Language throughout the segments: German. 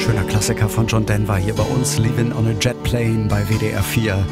Schöner Klassiker von John Denver hier bei uns. Living on a Jet Plane bei WDR 4.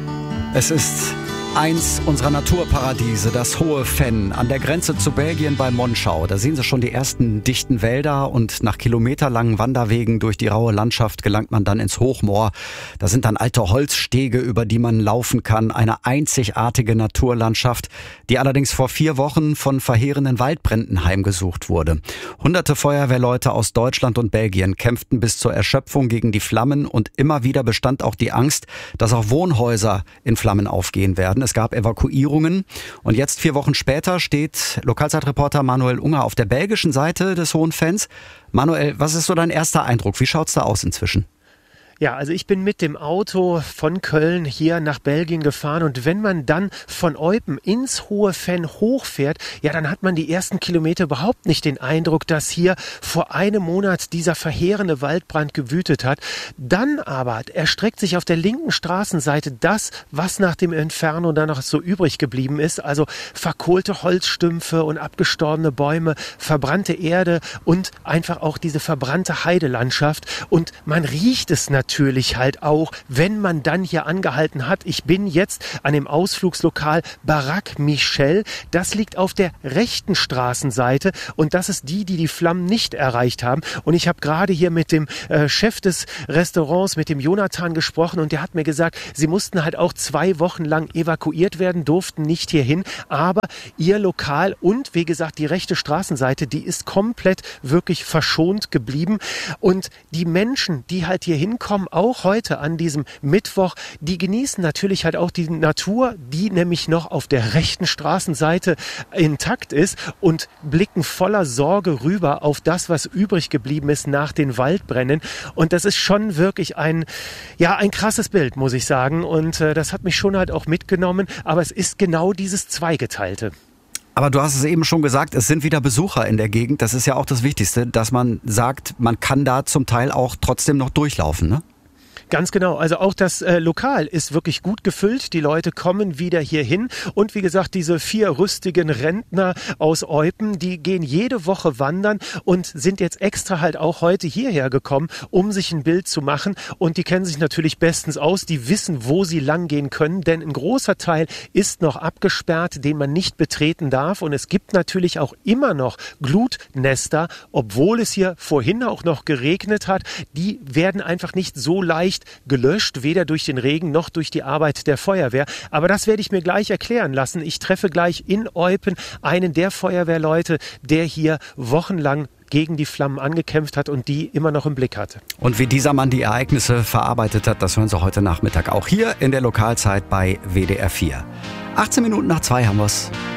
Es ist eins unserer Naturparadiese, das Hohe Venn, an der Grenze zu Belgien bei Monschau. Da sehen Sie schon die ersten dichten Wälder und nach kilometerlangen Wanderwegen durch die raue Landschaft gelangt man dann ins Hochmoor. Da sind dann alte Holzstege, über die man laufen kann. Eine einzigartige Naturlandschaft, die allerdings vor 4 Wochen von verheerenden Waldbränden heimgesucht wurde. Hunderte Feuerwehrleute aus Deutschland und Belgien kämpften bis zur Erschöpfung gegen die Flammen und immer wieder bestand auch die Angst, dass auch Wohnhäuser in Flammen aufgehen werden. Es gab Evakuierungen und jetzt 4 Wochen später steht Lokalzeitreporter Manuel Unger auf der belgischen Seite des Hohen Venns. Manuel, was ist so dein erster Eindruck? Wie schaut's da aus inzwischen? Ja, also ich bin mit dem Auto von Köln hier nach Belgien gefahren und wenn man dann von Eupen ins Hohe Venn hochfährt, ja, dann hat man die ersten Kilometer überhaupt nicht den Eindruck, dass hier vor einem Monat dieser verheerende Waldbrand gewütet hat. Dann aber erstreckt sich auf der linken Straßenseite das, was nach dem Inferno dann noch so übrig geblieben ist, also verkohlte Holzstümpfe und abgestorbene Bäume, verbrannte Erde und einfach auch diese verbrannte Heidelandschaft und man riecht es natürlich halt auch, wenn man dann hier angehalten hat. Ich bin jetzt an dem Ausflugslokal Baraque Michel. Das liegt auf der rechten Straßenseite und das ist die Flammen nicht erreicht haben. Und ich habe gerade hier mit dem Chef des Restaurants, mit dem Jonathan gesprochen und der hat mir gesagt, sie mussten halt auch 2 Wochen lang evakuiert werden, durften nicht hierhin, aber ihr Lokal und wie gesagt die rechte Straßenseite, die ist komplett wirklich verschont geblieben und die Menschen, die halt hier hinkommen, auch heute an diesem Mittwoch, die genießen natürlich halt auch die Natur, die nämlich noch auf der rechten Straßenseite intakt ist und blicken voller Sorge rüber auf das, was übrig geblieben ist nach den Waldbränden. Und das ist schon wirklich ein krasses Bild, muss ich sagen. Und das hat mich schon halt auch mitgenommen. Aber es ist genau dieses Zweigeteilte. Aber du hast es eben schon gesagt, es sind wieder Besucher in der Gegend. Das ist ja auch das Wichtigste, dass man sagt, man kann da zum Teil auch trotzdem noch durchlaufen, ne? Ganz genau, also auch das Lokal ist wirklich gut gefüllt, die Leute kommen wieder hier hin und wie gesagt, diese 4 rüstigen Rentner aus Eupen, die gehen jede Woche wandern und sind jetzt extra halt auch heute hierher gekommen, um sich ein Bild zu machen und die kennen sich natürlich bestens aus, die wissen, wo sie lang gehen können, denn ein großer Teil ist noch abgesperrt, den man nicht betreten darf und es gibt natürlich auch immer noch Glutnester, obwohl es hier vorhin auch noch geregnet hat, die werden einfach nicht so leicht gelöscht, weder durch den Regen noch durch die Arbeit der Feuerwehr. Aber das werde ich mir gleich erklären lassen. Ich treffe gleich in Eupen einen der Feuerwehrleute, der hier wochenlang gegen die Flammen angekämpft hat und die immer noch im Blick hatte. Und wie dieser Mann die Ereignisse verarbeitet hat, das hören Sie heute Nachmittag auch hier in der Lokalzeit bei WDR 4. 18 Minuten nach 2 haben wir's.